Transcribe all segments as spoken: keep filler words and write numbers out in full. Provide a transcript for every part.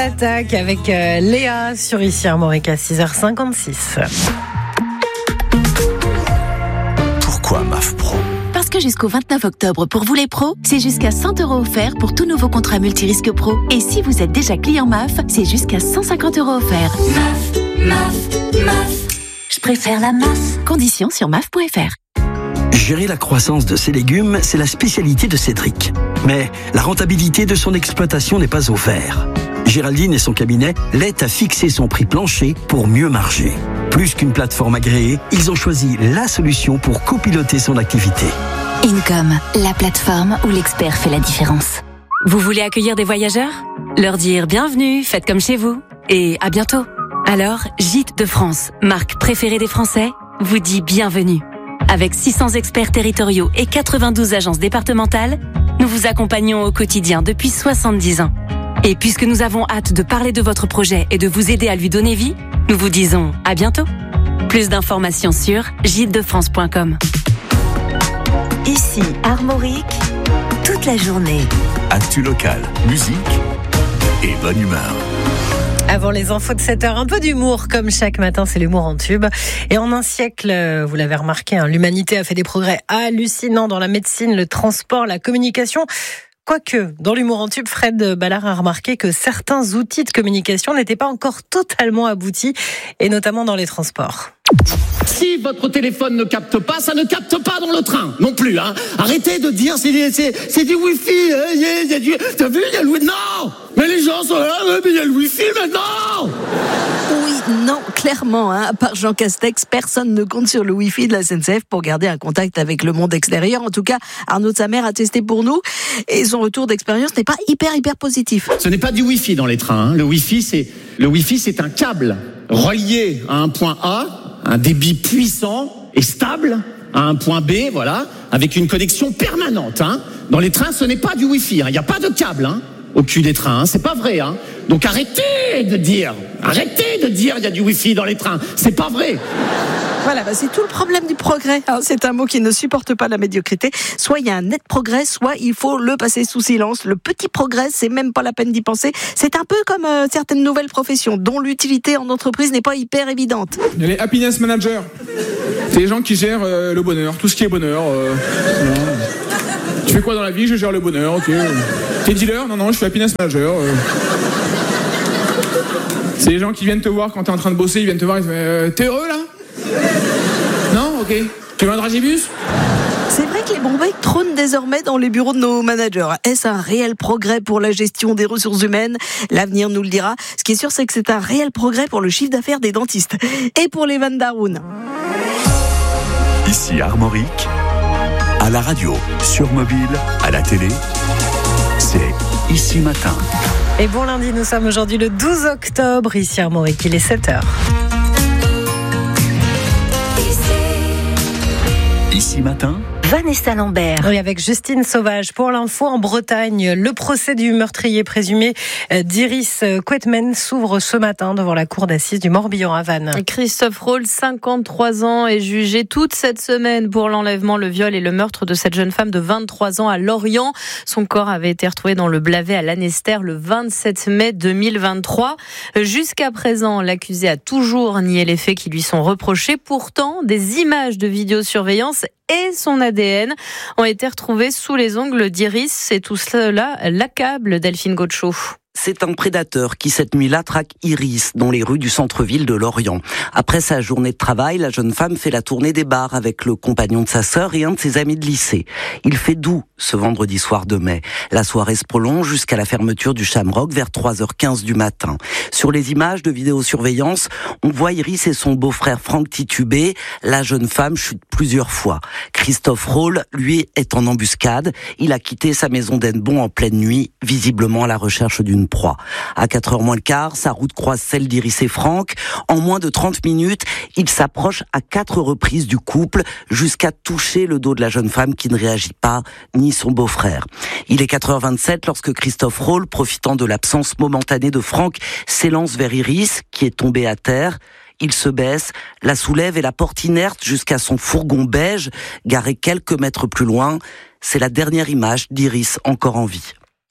attaque avec euh, Léa sur Ici Armorique à six heures cinquante-six. Pourquoi M A F Pro ? Parce que jusqu'au vingt-neuf octobre, pour vous les pros, c'est jusqu'à cent euros offerts pour tout nouveau contrat multirisque pro. Et si vous êtes déjà client M A F, c'est jusqu'à cent cinquante euros offerts. M A F, M A F, M A F. Je préfère la M A F. Conditions sur M A F point F R. Gérer la croissance de ses légumes, c'est la spécialité de Cédric. Mais la rentabilité de son exploitation n'est pas au vert. Géraldine et son cabinet l'aident à fixer son prix plancher pour mieux marger. Plus qu'une plateforme agréée, ils ont choisi la solution pour copiloter son activité. Income, la plateforme où l'expert fait la différence. Vous voulez accueillir des voyageurs ? Leur dire bienvenue, faites comme chez vous. Et à bientôt. Alors, Gîtes de France, marque préférée des Français, vous dit bienvenue. Avec six cents experts territoriaux et quatre-vingt-douze agences départementales, nous vous accompagnons au quotidien depuis soixante-dix ans. Et puisque nous avons hâte de parler de votre projet et de vous aider à lui donner vie, nous vous disons à bientôt. Plus d'informations sur gîtes de france point com. Ici Armorique, toute la journée. Actu locale, musique et bonne humeur. Avant les infos de sept heures, un peu d'humour, comme chaque matin, c'est l'humour en tube. Et en un siècle, vous l'avez remarqué, hein, l'humanité a fait des progrès hallucinants dans la médecine, le transport, la communication. Quoique, dans l'humour en tube, Fred Ballard a remarqué que certains outils de communication n'étaient pas encore totalement aboutis, et notamment dans les transports. Si votre téléphone ne capte pas, ça ne capte pas dans le train non plus. Hein. Arrêtez de dire c'est, c'est, c'est du wifi. Hein, y a, y a du, t'as vu, il y a le wifi. Non, mais les gens sont là, mais il y a le wifi maintenant. Oui, non, clairement, hein, à part Jean Castex, personne ne compte sur le wifi de la S N C F pour garder un contact avec le monde extérieur. En tout cas, Arnaud de sa mère a testé pour nous et son retour d'expérience n'est pas hyper hyper positif. Ce n'est pas du wifi dans les trains. Hein. Le wifi, c'est le wifi, c'est un câble relié à un point A. Un débit puissant et stable à un point B, voilà, avec une connexion permanente. Hein. Dans les trains, ce n'est pas du Wi-Fi. Il hein. n'y a pas de câble hein, au cul des trains. Hein. C'est pas vrai. Hein. Donc arrêtez de dire, arrêtez de dire il y a du Wi-Fi dans les trains. C'est pas vrai. Voilà, bah c'est tout le problème du progrès. Hein. C'est un mot qui ne supporte pas la médiocrité. Soit il y a un net progrès, soit il faut le passer sous silence. Le petit progrès, c'est même pas la peine d'y penser. C'est un peu comme euh, certaines nouvelles professions dont l'utilité en entreprise n'est pas hyper évidente. Il y a les happiness managers. C'est les gens qui gèrent euh, le bonheur, tout ce qui est bonheur. Euh, tu fais quoi dans la vie ? Je gère le bonheur, ok. T'es dealer ? Non, non, je suis happiness manager. Euh. C'est les gens qui viennent te voir quand t'es en train de bosser, ils viennent te voir, ils disent euh, t'es heureux là ? Non, ok. Tu veux un dragibus ? C'est vrai que les bons becs trônent désormais dans les bureaux de nos managers. Est-ce un réel progrès pour la gestion des ressources humaines ? L'avenir nous le dira. Ce qui est sûr, c'est que c'est un réel progrès pour le chiffre d'affaires des dentistes. Et pour les Van Daroun. Ici Armorique, à la radio, sur mobile, à la télé, c'est Ici Matin. Et bon lundi, nous sommes aujourd'hui le douze octobre, ici Armorique, il est sept heures. Ici Matin, Vanessa Lambert. Oui, avec Justine Sauvage. Pour l'info, en Bretagne, le procès du meurtrier présumé d'Iris Quetmen s'ouvre ce matin devant la cour d'assises du Morbihan à Vannes. Christophe Roll, cinquante-trois ans, est jugé toute cette semaine pour l'enlèvement, le viol et le meurtre de cette jeune femme de vingt-trois ans à Lorient. Son corps avait été retrouvé dans le Blavet à Lanester le vingt-sept mai deux mille vingt-trois. Jusqu'à présent, l'accusé a toujours nié les faits qui lui sont reprochés. Pourtant, des images de vidéosurveillance et son A D N ont été retrouvés sous les ongles d'Iris. Et tout cela l'accable, Delphine Gaucho. C'est un prédateur qui, cette nuit-là, traque Iris dans les rues du centre-ville de Lorient. Après sa journée de travail, la jeune femme fait la tournée des bars avec le compagnon de sa sœur et un de ses amis de lycée. Il fait doux ce vendredi soir de mai. La soirée se prolonge jusqu'à la fermeture du Shamrock vers trois heures quinze du matin. Sur les images de vidéosurveillance, on voit Iris et son beau-frère Franck tituber. La jeune femme chute plusieurs fois. Christophe Roll, lui, est en embuscade. Il a quitté sa maison d'Hennebont en pleine nuit, visiblement à la recherche d'une proie. À quatre heures moins le quart, sa route croise celle d'Iris et Franck. En moins de trente minutes, il s'approche à quatre reprises du couple jusqu'à toucher le dos de la jeune femme qui ne réagit pas, ni son beau-frère. Il est quatre heures vingt-sept lorsque Christophe Roll, profitant de l'absence momentanée de Franck, s'élance vers Iris, qui est tombée à terre. Il se baisse, la soulève et la porte inerte jusqu'à son fourgon beige, garé quelques mètres plus loin. C'est la dernière image d'Iris encore en vie.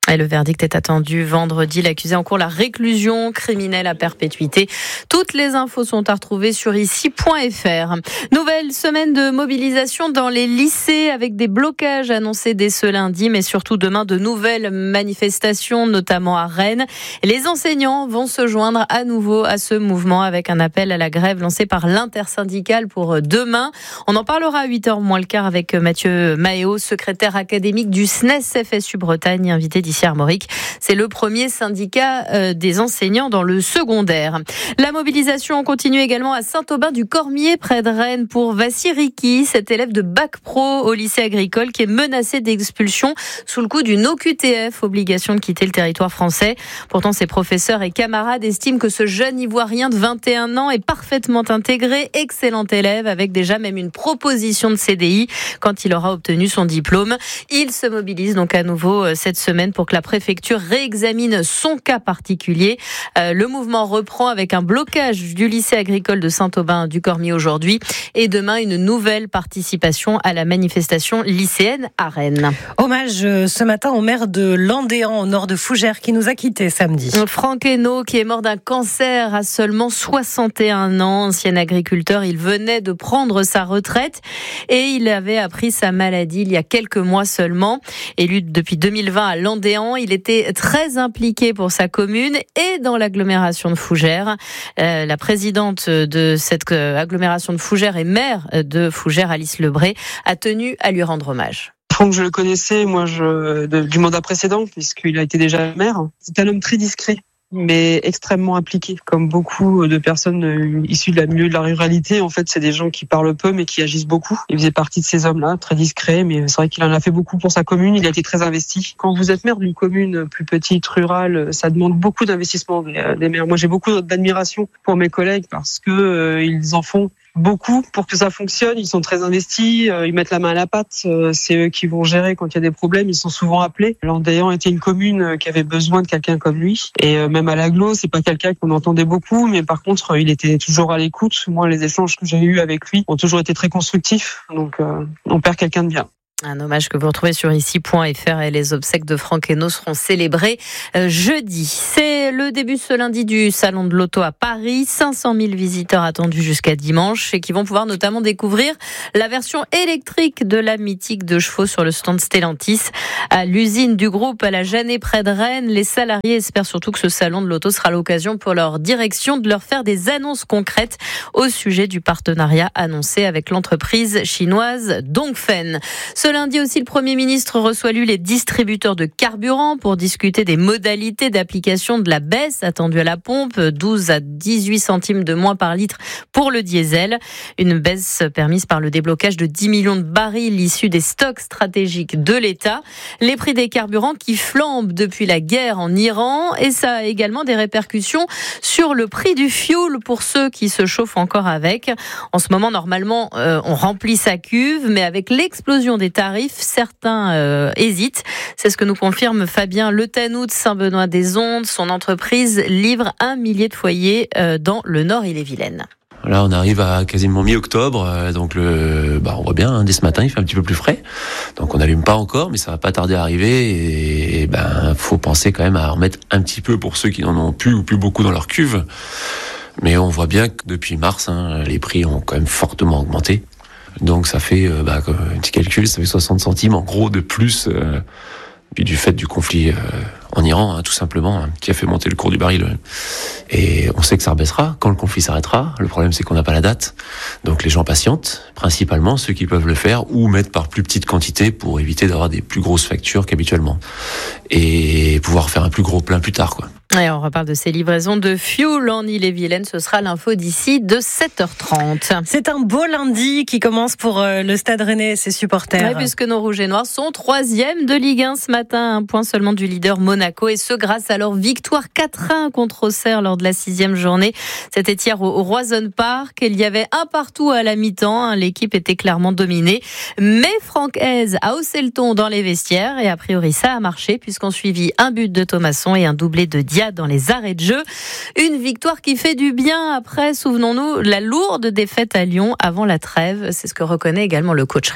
Et le verdict est attendu vendredi. L'accusé encourt la réclusion criminelle à perpétuité. Toutes les infos sont à retrouver sur ici point f r. Nouvelle semaine de mobilisation dans les lycées avec des blocages annoncés dès ce lundi, mais surtout demain de nouvelles manifestations, notamment à Rennes. Les enseignants vont se joindre à nouveau à ce mouvement avec un appel à la grève lancé par l'intersyndicale pour demain. On en parlera à huit heures moins le quart avec Mathieu Mahéo, secrétaire académique du S N E S F S U Bretagne, invité d'ici Armorique. C'est le premier syndicat euh, des enseignants dans le secondaire. La mobilisation continue également à Saint-Aubin-du-Cormier, près de Rennes, pour Vassiriki, cet élève de bac pro au lycée agricole qui est menacé d'expulsion sous le coup d'une O Q T F, obligation de quitter le territoire français. Pourtant, ses professeurs et camarades estiment que ce jeune Ivoirien de vingt et un ans est parfaitement intégré, excellent élève, avec déjà même une proposition de C D I quand il aura obtenu son diplôme. Il se mobilise donc à nouveau cette semaine pour que la préfecture réexamine son cas particulier. Euh, le mouvement reprend avec un blocage du lycée agricole de Saint-Aubin-du-Cormier aujourd'hui et demain une nouvelle participation à la manifestation lycéenne à Rennes. Hommage ce matin au maire de Landéan, au nord de Fougères, qui nous a quittés samedi. Franck Hainaut, qui est mort d'un cancer à seulement soixante et un ans, ancien agriculteur, il venait de prendre sa retraite et il avait appris sa maladie il y a quelques mois seulement. Élu depuis deux mille vingt à Landéan, il était très impliqué pour sa commune et dans l'agglomération de Fougères. Euh, la présidente de cette agglomération de Fougères et maire de Fougères, Alice Lebré, a tenu à lui rendre hommage. Franck, je le connaissais, moi, je, de, du mandat précédent, puisqu'il a été déjà maire. C'est un homme très discret, mais extrêmement impliqué. Comme beaucoup de personnes issues de la milieu de la ruralité, en fait, c'est des gens qui parlent peu, mais qui agissent beaucoup. Il faisait partie de ces hommes-là, très discrets, mais c'est vrai qu'il en a fait beaucoup pour sa commune. Il a été très investi. Quand vous êtes maire d'une commune plus petite, rurale, ça demande beaucoup d'investissement des, des maires. Moi, j'ai beaucoup d'admiration pour mes collègues parce que euh, ils en font beaucoup pour que ça fonctionne. Ils sont très investis, euh, ils mettent la main à la pâte. Euh, c'est eux qui vont gérer quand il y a des problèmes. Ils sont souvent appelés. Landéan était une commune qui avait besoin de quelqu'un comme lui. Et euh, même à l'agglo, c'est pas quelqu'un qu'on entendait beaucoup, mais par contre, il était toujours à l'écoute. Moi, les échanges que j'ai eus avec lui ont toujours été très constructifs. Donc, euh, on perd quelqu'un de bien. Un hommage que vous retrouvez sur ici point f r et les obsèques de Franck Hainaut seront célébrées euh, jeudi. C'est le début ce lundi du Salon de l'Auto à Paris. cinq cent mille visiteurs attendus jusqu'à dimanche et qui vont pouvoir notamment découvrir la version électrique de la mythique de chevaux sur le stand Stellantis. À l'usine du groupe à la Jeannet près de Rennes, les salariés espèrent surtout que ce Salon de l'Auto sera l'occasion pour leur direction de leur faire des annonces concrètes au sujet du partenariat annoncé avec l'entreprise chinoise Dongfeng. Ce lundi aussi, le Premier ministre reçoit lui les distributeurs de carburant pour discuter des modalités d'application de la baisse attendue à la pompe, douze à dix-huit centimes de moins par litre pour le diesel. Une baisse permise par le déblocage de dix millions de barils issus des stocks stratégiques de l'État. Les prix des carburants qui flambent depuis la guerre en Iran et ça a également des répercussions sur le prix du fioul pour ceux qui se chauffent encore avec. En ce moment, normalement, euh, on remplit sa cuve, mais avec l'explosion des tarifs, certains euh, hésitent. C'est ce que nous confirme Fabien Le Tanou de Saint-Benoît-des-Ondes. Son entreprise livre un millier de foyers euh, dans le Nord-Île-et-Vilaine. Là, on arrive à quasiment mi-octobre, donc le, bah, on voit bien, hein, dès ce matin, il fait un petit peu plus frais. Donc on n'allume pas encore, mais ça va pas tarder à arriver. Et, et ben, faut penser quand même à en mettre un petit peu pour ceux qui n'en ont plus ou plus beaucoup dans leur cuve. Mais on voit bien que depuis mars, hein, les prix ont quand même fortement augmenté. Donc ça fait, euh, bah, un petit calcul, ça fait soixante centimes en gros de plus, euh, puis du fait du conflit euh, en Iran, hein, tout simplement, hein, qui a fait monter le cours du baril. Et on sait que ça rebaissera quand le conflit s'arrêtera. Le problème, c'est qu'on n'a pas la date. Donc les gens patientent, principalement ceux qui peuvent le faire, ou mettent par plus petite quantité pour éviter d'avoir des plus grosses factures qu'habituellement. Et pouvoir faire un plus gros plein plus tard, quoi. Et on reparle de ces livraisons de fioul en Île-et-Vilaine. Ce sera l'info d'ici de sept heures trente. C'est un beau lundi qui commence pour le Stade Rennais et ses supporters. Oui, puisque nos Rouges et Noirs sont troisième de Ligue un ce matin, un point seulement du leader Monaco, et ce grâce à leur victoire quatre un contre Auxerre lors de la sixième journée. C'était hier au Roison Park. Il y avait un partout à la mi-temps. L'équipe était clairement dominée. Mais Franck Hez a haussé le ton dans les vestiaires et a priori ça a marché puisqu'on suivit un but de Thomasson et un doublé de Dia dans les arrêts de jeu. Une victoire qui fait du bien après, souvenons-nous, la lourde défaite à Lyon avant la trêve. C'est ce que reconnaît également le coach rennais.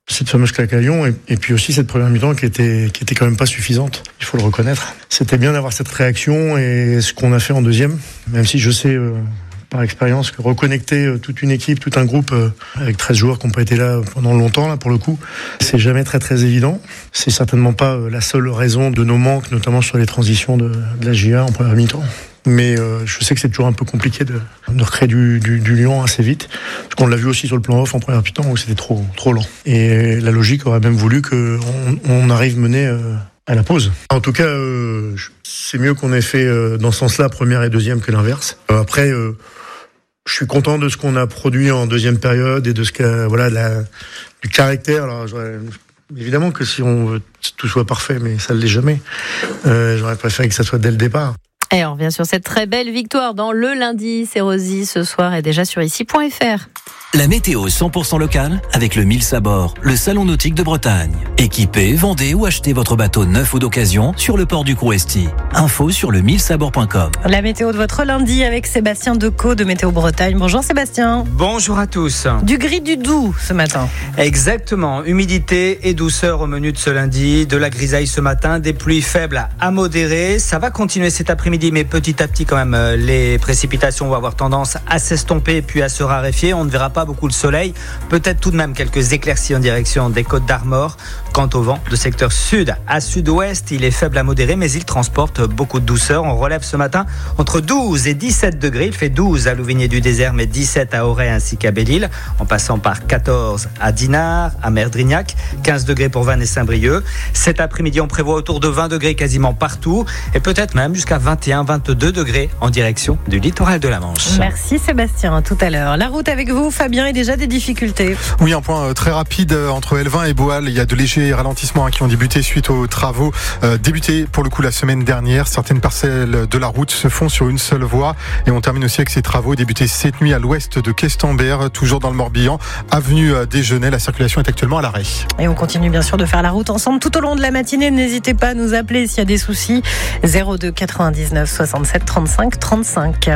cette fameuse claque à Lyon, et, et puis aussi cette première mi-temps qui était, qui était quand même pas suffisante, il faut le reconnaître. C'était bien d'avoir cette réaction et ce qu'on a fait en deuxième, même si je sais euh, par expérience que reconnecter euh, toute une équipe, tout un groupe euh, avec treize joueurs qui n'ont pas été là pendant longtemps, là pour le coup, c'est jamais très très évident. C'est certainement pas euh, la seule raison de nos manques, notamment sur les transitions de, de la J A en première mi-temps. Mais euh, je sais que c'est toujours un peu compliqué de, de recréer du, du, du Lyon assez vite. Parce qu'on l'a vu aussi sur le plan off en première mi-temps où c'était trop, trop lent. Et la logique aurait même voulu qu'on on arrive mené euh, à la pause. En tout cas, euh, c'est mieux qu'on ait fait euh, dans ce sens-là première et deuxième que l'inverse. Euh, après, euh, je suis content de ce qu'on a produit en deuxième période et de ce qu'a, voilà, la, du caractère. Alors, évidemment que si on veut que tout soit parfait, mais ça ne l'est jamais. Euh, j'aurais préféré que ça soit dès le départ. Et on revient sur cette très belle victoire dans le lundi. C'est Rosy ce soir et déjà sur ici point f r. La météo cent pour cent locale avec le Mille Sabord, le salon nautique de Bretagne. Équipez, vendez ou achetez votre bateau neuf ou d'occasion sur le port du Couresti. Info sur le mille sabord point com. La météo de votre lundi avec Sébastien Decaux de Météo Bretagne. Bonjour Sébastien. Bonjour à tous. Du gris, du doux ce matin. Exactement. Humidité et douceur au menu de ce lundi. De la grisaille ce matin, des pluies faibles à modérées. Ça va continuer cet après-midi, mais petit à petit quand même, les précipitations vont avoir tendance à s'estomper puis à se raréfier. On ne verra pas beaucoup le soleil, peut-être tout de même quelques éclaircies en direction des Côtes d'Armor. Quant au vent, de secteur sud à sud-ouest, il est faible à modéré, mais il transporte beaucoup de douceur. On relève ce matin entre douze et dix-sept degrés. Il fait douze à Louvigné-du-Désert, mais dix-sept à Auray ainsi qu'à Belle-Île, en passant par quatorze à Dinard, à Merdrignac, quinze degrés pour Vannes et Saint-Brieuc. Cet après-midi, on prévoit autour de vingt degrés quasiment partout, et peut-être même jusqu'à vingt et un à vingt-deux degrés en direction du littoral de la Manche. Merci Sébastien, à tout à l'heure. La route avec vous, Fabien, et déjà des difficultés. Oui, un point très rapide entre Elvin et Boal. Il y a de légers ralentissements qui ont débuté suite aux travaux euh, débutés pour le coup la semaine dernière. Certaines parcelles de la route se font sur une seule voie, et on termine aussi avec ces travaux débutés cette nuit à l'ouest de Questembert, toujours dans le Morbihan, avenue des Genêts. La circulation est actuellement à l'arrêt. Et on continue bien sûr de faire la route ensemble tout au long de la matinée. N'hésitez pas à nous appeler s'il y a des soucis. zéro deux quatre-vingt-dix-neuf soixante-sept trente-cinq trente-cinq.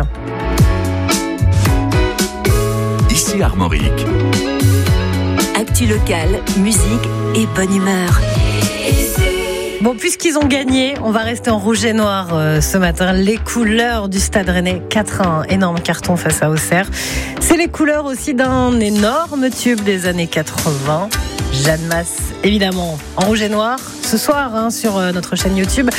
Ici Armorique. Actu locale, musique et bonne humeur. Bon, puisqu'ils ont gagné, on va rester en rouge et noir euh, ce matin. Les couleurs du Stade Rennais, quatre à un, énorme carton face à Auxerre. C'est les couleurs aussi d'un énorme tube des années quatre-vingts. Jeanne Masse, évidemment, en rouge et noir, ce soir hein, sur euh, notre chaîne YouTube.